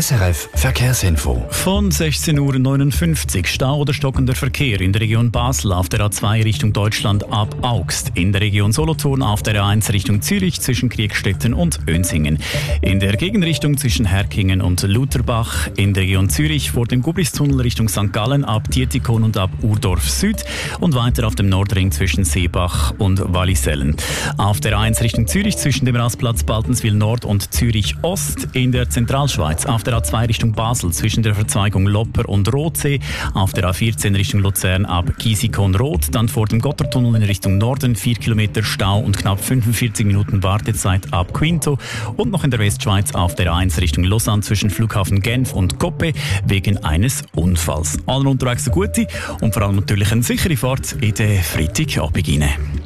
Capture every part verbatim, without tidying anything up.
S R F Verkehrsinfo. Von sechzehn Uhr neunundfünfzig Stau oder stockender Verkehr in der Region Basel auf der A zwei Richtung Deutschland ab Augst. In der Region Solothurn auf der A eins Richtung Zürich zwischen Kriegstetten und Önsingen. In der Gegenrichtung zwischen Herkingen und Lutherbach. In der Region Zürich vor dem Gubristunnel Richtung Sankt Gallen ab Dietikon und ab Urdorf Süd. Und weiter auf dem Nordring zwischen Seebach und Wallisellen. Auf der A eins Richtung Zürich zwischen dem Rastplatz Baltenswil Nord und Zürich Ost. In der Zentralschweiz auf der A zwei Richtung Basel zwischen der Verzweigung Lopper und Rothsee, auf der A vierzehn Richtung Luzern ab Gisikon-Roth, dann vor dem Gotthardtunnel in Richtung Norden vier Kilometer Stau und knapp fünfundvierzig Minuten Wartezeit ab Quinto und noch in der Westschweiz auf der A eins Richtung Lausanne zwischen Flughafen Genf und Coppe wegen eines Unfalls. Allen unterwegs eine gute und vor allem natürlich eine sichere Fahrt in den Freitagabend hinein.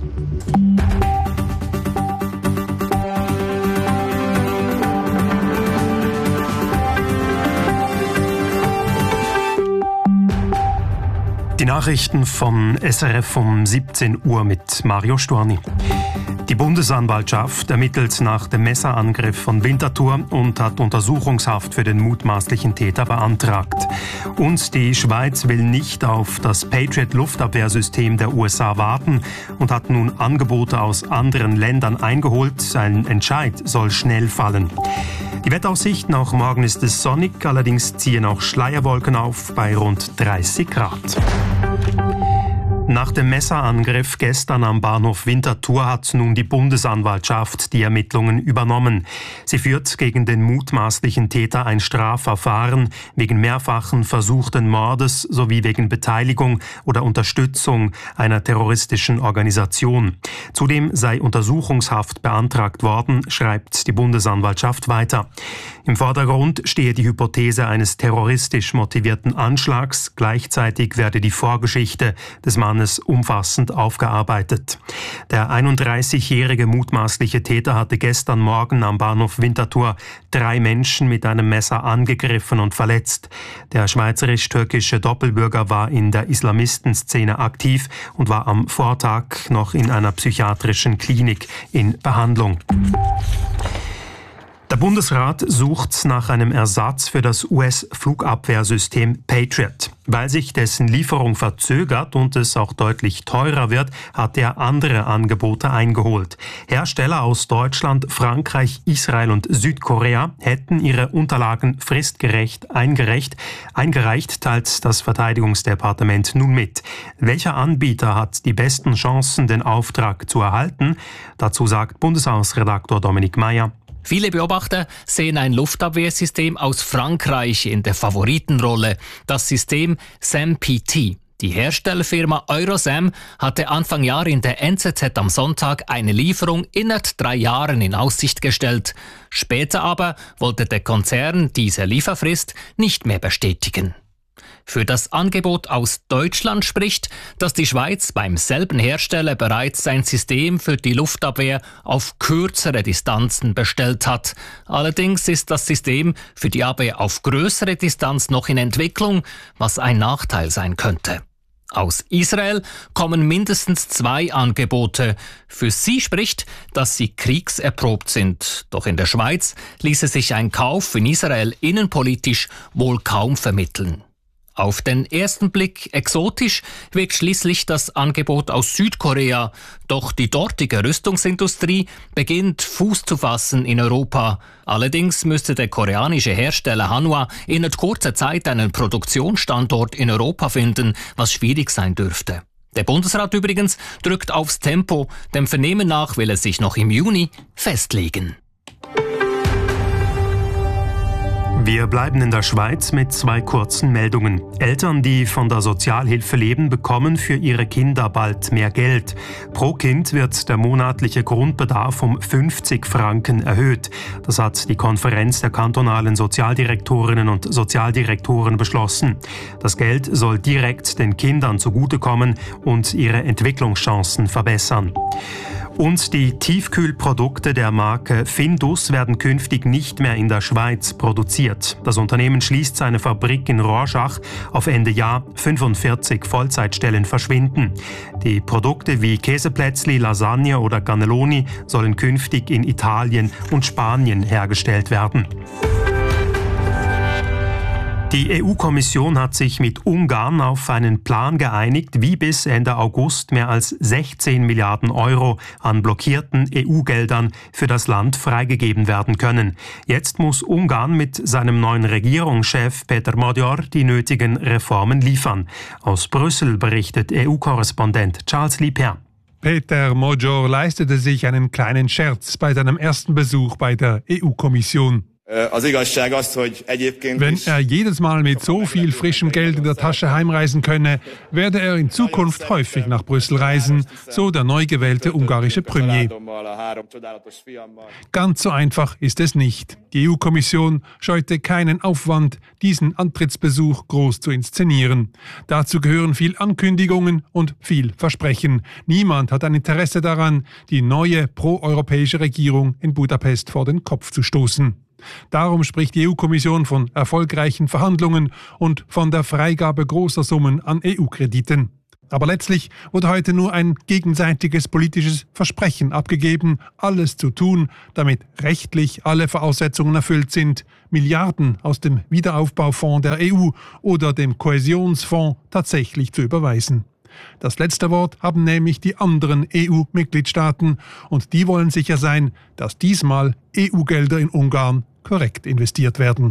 Die Nachrichten von S R F um siebzehn Uhr mit Mario Storni. Die Bundesanwaltschaft ermittelt nach dem Messerangriff von Winterthur und hat Untersuchungshaft für den mutmaßlichen Täter beantragt. Und die Schweiz will nicht auf das Patriot-Luftabwehrsystem der U S A warten und hat nun Angebote aus anderen Ländern eingeholt. Ein Entscheid soll schnell fallen. Die Wetteraussichten, auch morgen ist es sonnig, allerdings ziehen auch Schleierwolken auf bei rund dreißig Grad. Nach dem Messerangriff gestern am Bahnhof Winterthur hat nun die Bundesanwaltschaft die Ermittlungen übernommen. Sie führt gegen den mutmaßlichen Täter ein Strafverfahren wegen mehrfachen versuchten Mordes sowie wegen Beteiligung oder Unterstützung einer terroristischen Organisation. Zudem sei Untersuchungshaft beantragt worden, schreibt die Bundesanwaltschaft weiter. Im Vordergrund stehe die Hypothese eines terroristisch motivierten Anschlags. Gleichzeitig werde die Vorgeschichte des Mannes umfassend aufgearbeitet. Der einunddreißigjährige mutmaßliche Täter hatte gestern Morgen am Bahnhof Winterthur drei Menschen mit einem Messer angegriffen und verletzt. Der schweizerisch-türkische Doppelbürger war in der Islamistenszene aktiv und war am Vortag noch in einer psychiatrischen Klinik in Behandlung. Der Bundesrat sucht nach einem Ersatz für das U S-Flugabwehrsystem Patriot. Weil sich dessen Lieferung verzögert und es auch deutlich teurer wird, hat er andere Angebote eingeholt. Hersteller aus Deutschland, Frankreich, Israel und Südkorea hätten ihre Unterlagen fristgerecht eingereicht, eingereicht, teilt das Verteidigungsdepartement nun mit. Welcher Anbieter hat die besten Chancen, den Auftrag zu erhalten? Dazu sagt Bundeshausredaktor Dominik Meyer. Viele Beobachter sehen ein Luftabwehrsystem aus Frankreich in der Favoritenrolle, das System SAM-P T. Die Herstellerfirma Eurosam hatte Anfang Jahr in der N Z Z am Sonntag eine Lieferung innerhalb drei Jahren in Aussicht gestellt. Später aber wollte der Konzern diese Lieferfrist nicht mehr bestätigen. Für das Angebot aus Deutschland spricht, dass die Schweiz beim selben Hersteller bereits sein System für die Luftabwehr auf kürzere Distanzen bestellt hat. Allerdings ist das System für die Abwehr auf größere Distanz noch in Entwicklung, was ein Nachteil sein könnte. Aus Israel kommen mindestens zwei Angebote. Für sie spricht, dass sie kriegserprobt sind. Doch in der Schweiz ließe sich ein Kauf in Israel innenpolitisch wohl kaum vermitteln. Auf den ersten Blick exotisch wirkt schließlich das Angebot aus Südkorea. Doch die dortige Rüstungsindustrie beginnt Fuß zu fassen in Europa. Allerdings müsste der koreanische Hersteller Hanwha in kurzer Zeit einen Produktionsstandort in Europa finden, was schwierig sein dürfte. Der Bundesrat übrigens drückt aufs Tempo. Dem Vernehmen nach will er sich noch im Juni festlegen. Wir bleiben in der Schweiz mit zwei kurzen Meldungen. Eltern, die von der Sozialhilfe leben, bekommen für ihre Kinder bald mehr Geld. Pro Kind wird der monatliche Grundbedarf um fünfzig Franken erhöht. Das hat die Konferenz der kantonalen Sozialdirektorinnen und Sozialdirektoren beschlossen. Das Geld soll direkt den Kindern zugutekommen und ihre Entwicklungschancen verbessern. Und die Tiefkühlprodukte der Marke Findus werden künftig nicht mehr in der Schweiz produziert. Das Unternehmen schließt seine Fabrik in Rorschach. Auf Ende Jahr fünfundvierzig Vollzeitstellen verschwinden. Die Produkte wie Käseplätzli, Lasagne oder Cannelloni sollen künftig in Italien und Spanien hergestellt werden. Die E U-Kommission hat sich mit Ungarn auf einen Plan geeinigt, wie bis Ende August mehr als sechzehn Milliarden Euro an blockierten E U-Geldern für das Land freigegeben werden können. Jetzt muss Ungarn mit seinem neuen Regierungschef Peter Magyar die nötigen Reformen liefern. Aus Brüssel berichtet E U-Korrespondent Charles Liebherr. Peter Magyar leistete sich einen kleinen Scherz bei seinem ersten Besuch bei der E U-Kommission. Wenn er jedes Mal mit so viel frischem Geld in der Tasche heimreisen könne, werde er in Zukunft häufig nach Brüssel reisen, so der neu gewählte ungarische Premier. Ganz so einfach ist es nicht. Die E U-Kommission scheute keinen Aufwand, diesen Antrittsbesuch groß zu inszenieren. Dazu gehören viel Ankündigungen und viel Versprechen. Niemand hat ein Interesse daran, die neue proeuropäische Regierung in Budapest vor den Kopf zu stoßen. Darum spricht die E U-Kommission von erfolgreichen Verhandlungen und von der Freigabe großer Summen an E U-Krediten. Aber letztlich wurde heute nur ein gegenseitiges politisches Versprechen abgegeben, alles zu tun, damit rechtlich alle Voraussetzungen erfüllt sind, Milliarden aus dem Wiederaufbaufonds der E U oder dem Kohäsionsfonds tatsächlich zu überweisen. Das letzte Wort haben nämlich die anderen E U-Mitgliedstaaten und die wollen sicher sein, dass diesmal E U-Gelder in Ungarn korrekt investiert werden.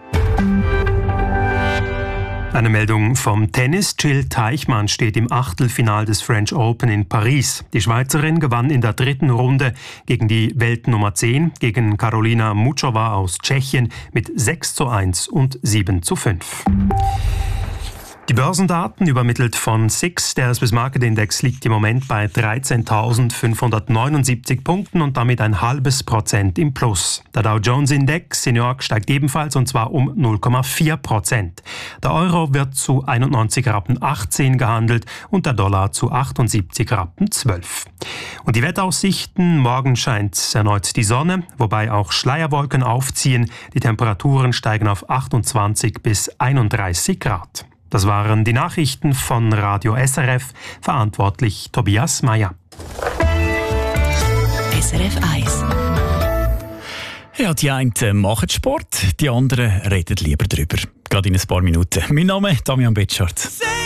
Eine Meldung vom Tennis. Jill Teichmann steht im Achtelfinal des French Open in Paris. Die Schweizerin gewann in der dritten Runde gegen die Weltnummer zehn, gegen Karolina Muchova aus Tschechien mit sechs zu eins und sieben zu fünf. Die Börsendaten übermittelt von S I X. Der Swiss Market Index liegt im Moment bei dreizehntausendfünfhundertneunundsiebzig Punkten und damit ein halbes Prozent im Plus. Der Dow Jones Index in New York steigt ebenfalls und zwar um null Komma vier Prozent. Der Euro wird zu einundneunzig Rappen achtzehn gehandelt und der Dollar zu achtundsiebzig Rappen zwölf. Und die Wetteraussichten: Morgen scheint erneut die Sonne, wobei auch Schleierwolken aufziehen. Die Temperaturen steigen auf achtundzwanzig bis einunddreißig Grad. Das waren die Nachrichten von Radio S R F, verantwortlich Tobias Meyer. S R F eins. Ja, die einen machen Sport, die anderen reden lieber drüber. Gerade in ein paar Minuten. Mein Name ist Damian Betschart.